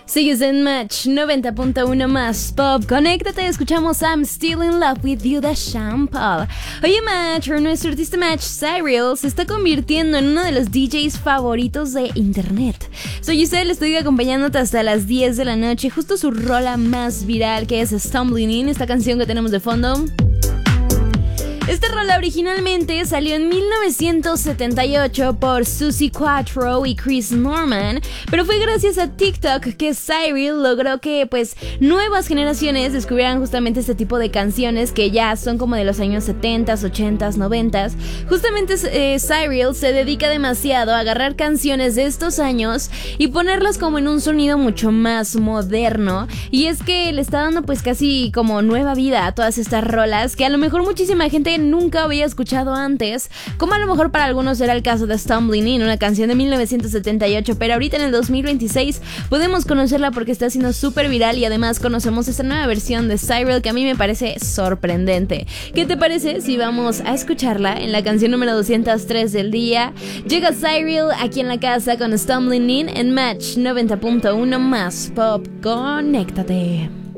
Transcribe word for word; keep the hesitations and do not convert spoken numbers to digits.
Sigues en Match noventa punto uno más Pop. Conéctate, escuchamos I'm Still in Love with You de Sean Paul. Oye Match, nuestro artista Match, Cyril, se está convirtiendo en uno de los D Js favoritos de internet. Soy Giselle, estoy acompañándote hasta las diez de la noche. Justo su rola más viral, que es Stumbling In, esta canción que tenemos de fondo. Esta rola originalmente salió en mil novecientos setenta y ocho por Suzi Quatro y Chris Norman, pero fue gracias a TikTok que Cyril logró que pues nuevas generaciones descubrieran justamente este tipo de canciones que ya son como de los años setenta, ochenta, noventa. Justamente eh, Cyril se dedica demasiado a agarrar canciones de estos años y ponerlas como en un sonido mucho más moderno, y es que le está dando pues casi como nueva vida a todas estas rolas que a lo mejor muchísima gente nunca había escuchado antes, como a lo mejor para algunos era el caso de Stumbling In, una canción de mil novecientos setenta y ocho, pero ahorita en el dos mil veintiséis podemos conocerla porque está siendo súper viral, y además conocemos esta nueva versión de Cyril que a mí me parece sorprendente. ¿Qué te parece si vamos a escucharla en la canción número doscientos tres del día? Llega Cyril aquí en la casa con Stumbling In en Match noventa punto uno más Pop. Conéctate.